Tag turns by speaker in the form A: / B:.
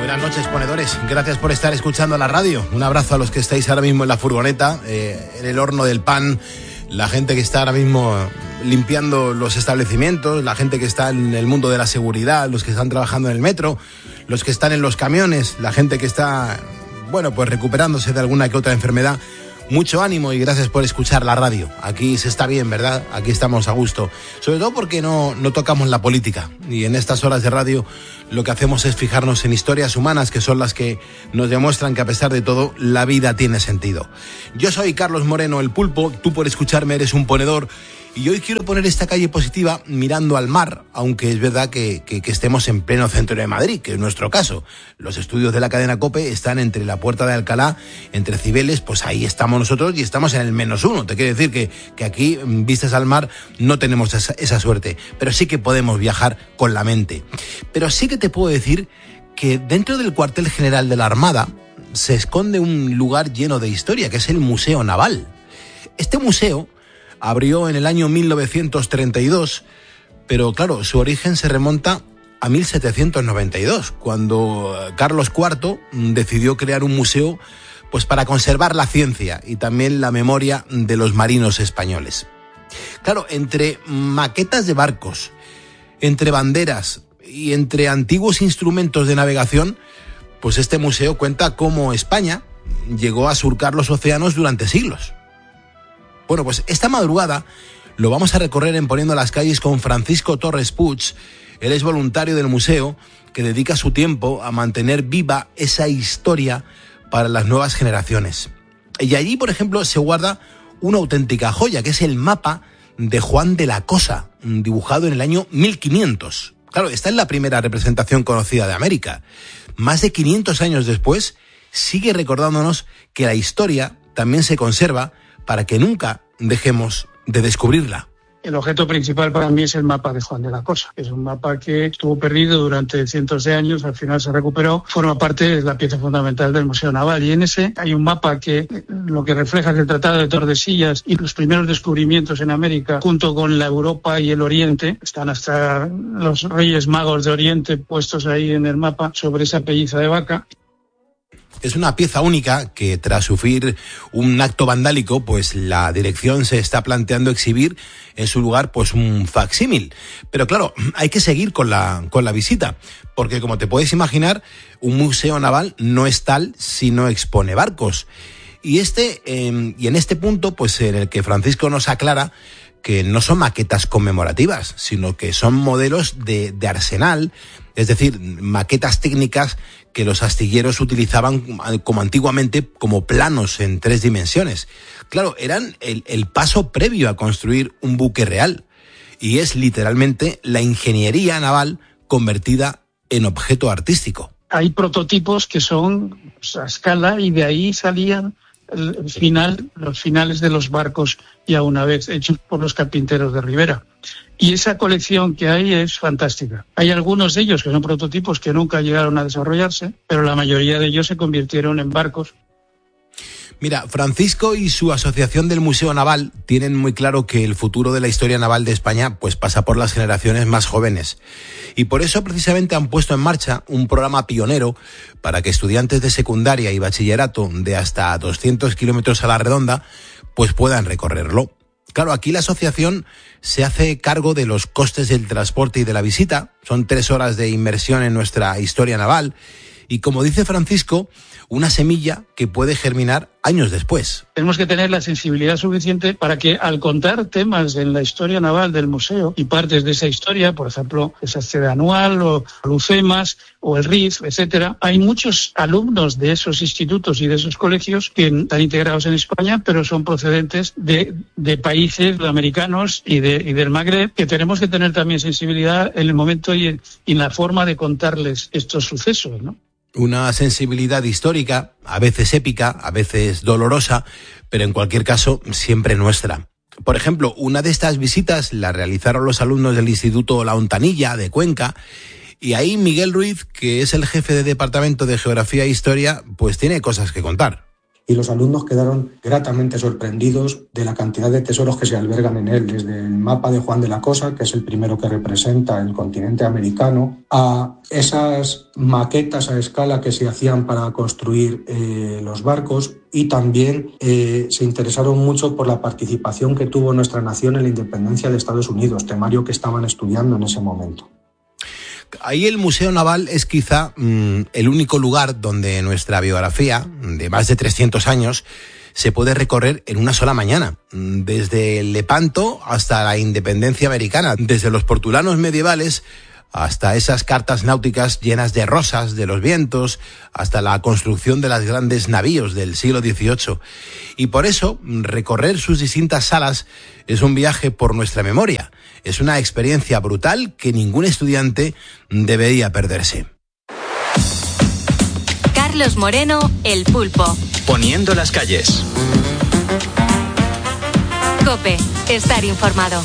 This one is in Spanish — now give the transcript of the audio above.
A: Buenas noches, ponedores. Gracias por estar escuchando la radio. Un abrazo a los que estáis ahora mismo en la furgoneta, en el horno del pan, la gente que está ahora mismo limpiando los establecimientos, la gente que está en el mundo de la seguridad, los que están trabajando en el metro, los que están en los camiones, la gente que está, pues recuperándose de alguna que otra enfermedad. Mucho ánimo y gracias por escuchar la radio. Aquí se está bien, ¿verdad? Aquí estamos a gusto. Sobre todo porque no tocamos la política. Y en estas horas de radio lo que hacemos es fijarnos en historias humanas, que son las que nos demuestran que a pesar de todo, la vida tiene sentido. Yo soy Carlos Moreno, el Pulpo. Tú por escucharme eres un ponedor. Y hoy quiero poner esta calle positiva mirando al mar, aunque es verdad que estemos en pleno centro de Madrid, que es nuestro caso. Los estudios de la cadena COPE están entre la Puerta de Alcalá, entre Cibeles, pues ahí estamos nosotros y estamos en el -1. Te quiero decir que aquí, vistas al mar, no tenemos esa suerte, pero sí que podemos viajar con la mente. Pero sí que te puedo decir que dentro del cuartel general de la Armada se esconde un lugar lleno de historia, que es el Museo Naval. Este museo abrió en el año 1932, pero claro, su origen se remonta a 1792, cuando Carlos IV decidió crear un museo pues para conservar la ciencia y también la memoria de los marinos españoles. Claro, entre maquetas de barcos, entre banderas y entre antiguos instrumentos de navegación, pues este museo cuenta cómo España llegó a surcar los océanos durante siglos. Bueno, pues esta madrugada lo vamos a recorrer en Poniendo las Calles con Francisco Torres Puig. Él es voluntario del museo que dedica su tiempo a mantener viva esa historia para las nuevas generaciones. Y allí, por ejemplo, se guarda una auténtica joya, que es el mapa de Juan de la Cosa, dibujado en el año 1500. Claro, esta es la primera representación conocida de América. Más de 500 años después, sigue recordándonos que la historia también se conserva para que nunca dejemos de descubrirla.
B: El objeto principal para mí es el mapa de Juan de la Cosa. Es un mapa que estuvo perdido durante cientos de años, al final se recuperó, forma parte de la pieza fundamental del Museo Naval. Y en ese hay un mapa que lo que refleja es el Tratado de Tordesillas y los primeros descubrimientos en América, junto con la Europa y el Oriente. Están hasta los Reyes Magos de Oriente puestos ahí en el mapa sobre esa pelliza de vaca.
A: Es una pieza única que tras sufrir un acto vandálico, pues la dirección se está planteando exhibir en su lugar pues un facsímil. Pero claro, hay que seguir con la visita, porque como te puedes imaginar, un museo naval no es tal si no expone barcos. Y en este punto, pues en el que Francisco nos aclara que no son maquetas conmemorativas, sino que son modelos de arsenal, es decir, maquetas técnicas que los astilleros utilizaban como antiguamente, como planos en 3 dimensiones. Claro, eran el paso previo a construir un buque real, y es literalmente la ingeniería naval convertida en objeto artístico.
B: Hay prototipos que son a escala y de ahí salían los finales de los barcos ya una vez hechos por los carpinteros de Ribera. Y esa colección que hay es fantástica. Hay algunos de ellos que son prototipos que nunca llegaron a desarrollarse, pero la mayoría de ellos se convirtieron en barcos.
A: Mira, Francisco y su asociación del Museo Naval tienen muy claro que el futuro de la historia naval de España pues pasa por las generaciones más jóvenes. Y por eso precisamente han puesto en marcha un programa pionero para que estudiantes de secundaria y bachillerato de hasta 200 kilómetros a la redonda pues puedan recorrerlo. Claro, aquí la asociación se hace cargo de los costes del transporte y de la visita. Son 3 horas de inmersión en nuestra historia naval. Y como dice Francisco, una semilla que puede germinar años después.
B: Tenemos que tener la sensibilidad suficiente para que al contar temas en la historia naval del museo y partes de esa historia, por ejemplo, esa sede anual o Lucemas o el RIF, etcétera, hay muchos alumnos de esos institutos y de esos colegios que están integrados en España, pero son procedentes de países americanos y del Magreb, que tenemos que tener también sensibilidad en el momento y en la forma de contarles estos sucesos, ¿no?
A: Una sensibilidad histórica, a veces épica, a veces dolorosa, pero en cualquier caso siempre nuestra. Por ejemplo, una de estas visitas la realizaron los alumnos del Instituto La Hontanilla de Cuenca, y ahí Miguel Ruiz, que es el jefe de Departamento de Geografía e Historia, pues tiene cosas que contar.
C: y los alumnos quedaron gratamente sorprendidos de la cantidad de tesoros que se albergan en él, desde el mapa de Juan de la Cosa, que es el primero que representa el continente americano, a esas maquetas a escala que se hacían para construir los barcos, y también se interesaron mucho por la participación que tuvo nuestra nación en la independencia de Estados Unidos, temario que estaban estudiando en ese momento.
A: Ahí el Museo Naval es quizá el único lugar donde nuestra biografía, de más de 300 años, se puede recorrer en una sola mañana, desde Lepanto hasta la independencia americana, desde los portulanos medievales hasta esas cartas náuticas llenas de rosas de los vientos, hasta la construcción de los grandes navíos del siglo XVIII. Y por eso, recorrer sus distintas salas es un viaje por nuestra memoria. Es una experiencia brutal que ningún estudiante debería perderse.
D: Carlos Moreno, El Pulpo.
E: Poniendo las calles.
D: COPE, estar informado.